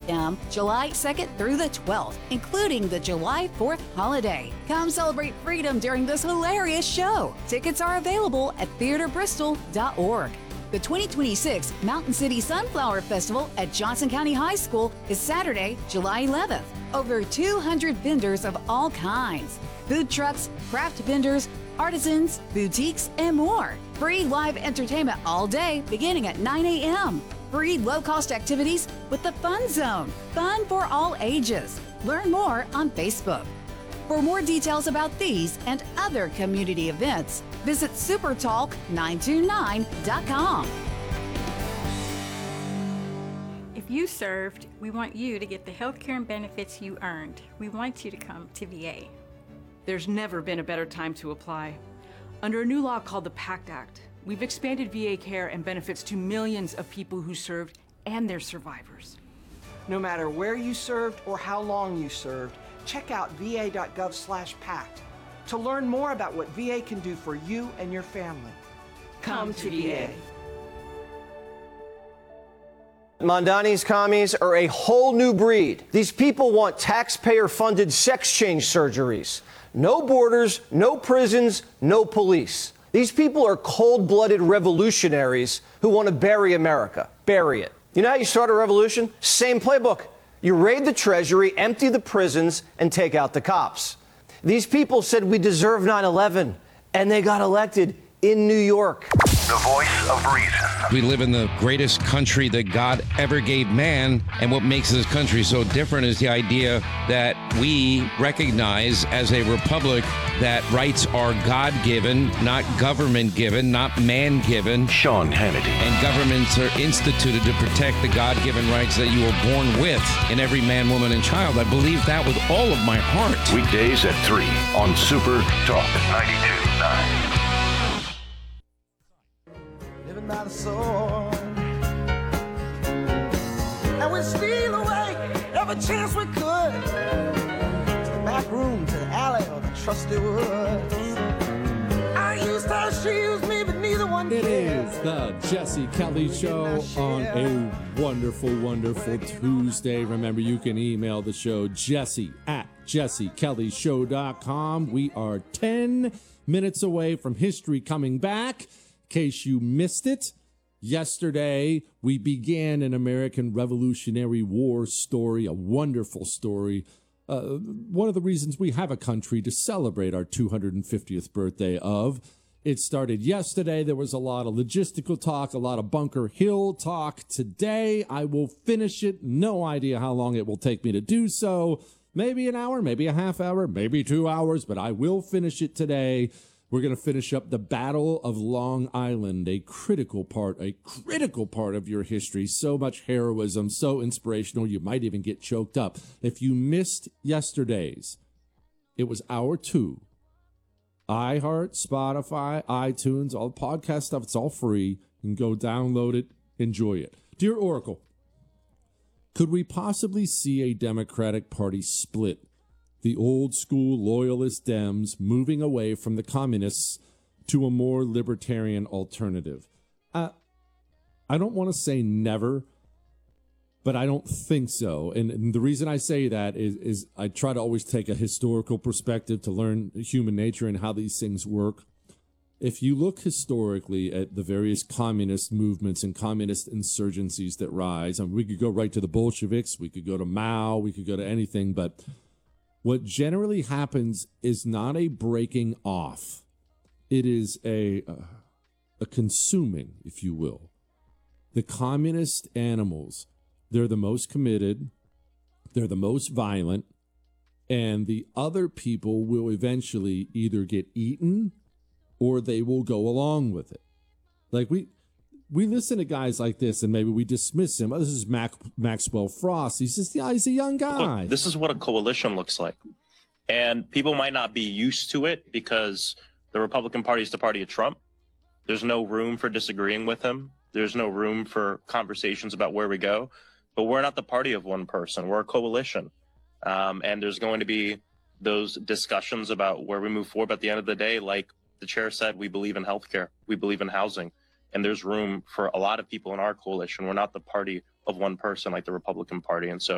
p.m. July 2nd through the 12th, including the July 4th holiday. Come celebrate freedom during this hilarious show. Tickets are available at theaterbristol.org. The 2026 Mountain City Sunflower Festival at Johnson County High School is Saturday, July 11th. Over 200 vendors of all kinds, food trucks, craft vendors, artisans, boutiques, and more. Free live entertainment all day beginning at 9 a.m. Free low-cost activities with the Fun Zone. Fun for all ages. Learn more on Facebook. For more details about these and other community events, visit supertalk929.com. If you served, we want you to get the health care and benefits you earned. We want you to come to VA. There's never been a better time to apply. Under a new law called the PACT Act, we've expanded VA care and benefits to millions of people who served and their survivors. No matter where you served or how long you served, check out va.gov/PACT to learn more about what VA can do for you and your family. Come to VA. Mondani's commies are a whole new breed. These people want taxpayer-funded sex change surgeries. No borders, no prisons, no police. These people are cold-blooded revolutionaries who want to bury America. Bury it. You know how you start a revolution? Same playbook. You raid the Treasury, empty the prisons, and take out the cops. These people said we deserve 9/11, and they got elected in New York. The voice of reason. We live in the greatest country that God ever gave man, and what makes this country so different is the idea that we recognize as a republic that rights are God-given, not government-given, not man-given. Sean Hannity. And governments are instituted to protect the God-given rights that you were born with in every man, woman, and child. I believe that with all of my heart. Weekdays at 3 on Super Talk 92.9. By the sword, and we steal away every chance we could, to the back room, to the alley, or the trusty woods. I used her, she used me, but neither one It cares. is the Jesse Kelly Show on a wonderful, wonderful Tuesday. Remember, you can email the show, jesse@jessekellyshow.com. We are 10 minutes away from history coming back. In case you missed it, yesterday we began an American Revolutionary War story, a wonderful story. One of the reasons we have a country to celebrate our 250th birthday of. It started yesterday. There was a lot of logistical talk, a lot of Bunker Hill talk. Today, I will finish it. No idea how long it will take me to do so. Maybe an hour, maybe a half hour, maybe 2 hours, but I will finish it today. We're going to finish up the Battle of Long Island, a critical part of your history. So much heroism, so inspirational, you might even get choked up. If you missed yesterday's, it was hour 2. iHeart, Spotify, iTunes, all podcast stuff, it's all free. You can go download it, enjoy it. Dear Oracle, could we possibly see a Democratic Party split? The old school loyalist Dems moving away from the communists to a more libertarian alternative. I don't want to say never, but I don't think so. And the reason I say that is I try to always take a historical perspective to learn human nature and how these things work. If you look historically at the various communist movements and communist insurgencies that rise, we could go right to the Bolsheviks, we could go to Mao, we could go to anything, but what generally happens is not a breaking off. It is a consuming, if you will. The communist animals, they're the most committed, they're the most violent, and the other people will eventually either get eaten or they will go along with it. Like we listen to guys like this and maybe we dismiss him. Oh, this is Maxwell Frost. He's just, he's a young guy. Look, this is what a coalition looks like. And people might not be used to it because the Republican Party is the party of Trump. There's no room for disagreeing with him. There's no room for conversations about where we go. But we're not the party of one person. We're a coalition. And there's going to be those discussions about where we move forward. But at the end of the day, like the chair said, we believe in healthcare. We believe in housing. And there's room for a lot of people in our coalition. We're not the party of one person like the Republican Party. And so